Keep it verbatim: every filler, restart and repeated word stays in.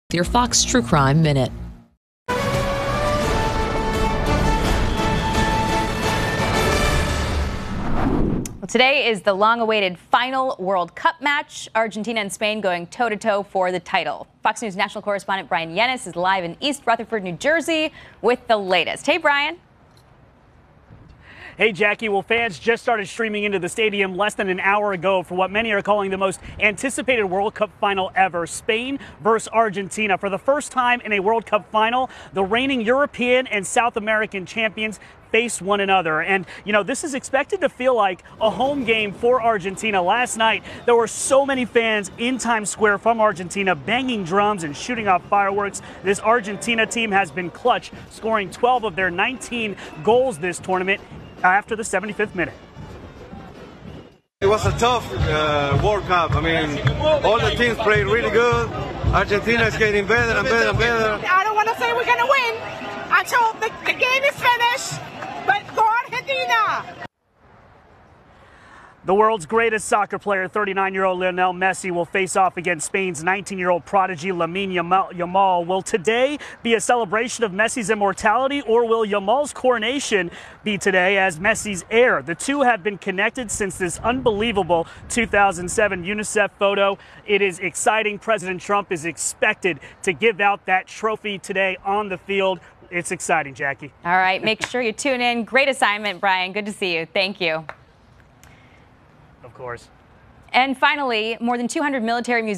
Your Fox True Crime Minute. Well, today is the long-awaited final World Cup match. Argentina and Spain going toe-to-toe for the title. Fox News national correspondent Brian Yennis is live in East Rutherford, New Jersey with the latest. Hey, Brian. Hey, Jackie. Well, fans just started streaming into the stadium less than an hour ago for what many are calling the most anticipated World Cup final ever. Spain versus Argentina. For the first time in a World Cup final, the reigning European and South American champions face one another. And, you know, this is expected to feel like a home game for Argentina. Last night, there were so many fans in Times Square from Argentina banging drums and shooting off fireworks. This Argentina team has been clutch, scoring twelve of their nineteen goals this tournament after the seventy-fifth minute. It was a tough uh, World Cup. I mean, all the teams played really good. Argentina is getting better and better and better. I don't want to say we're going to win until the, the game is finished, but go Argentina! The world's greatest soccer player, thirty-nine-year-old Lionel Messi, will face off against Spain's nineteen-year-old prodigy Lamine Yamal. Will today be a celebration of Messi's immortality, or will Yamal's coronation be today as Messi's heir? The two have been connected since this unbelievable two thousand seven UNICEF photo. It is exciting. President Trump is expected to give out that trophy today on the field. It's exciting, Jackie. All right, make sure you tune in. Great assignment, Brian. Good to see you. Thank you. Of course. And finally, more than two hundred military museums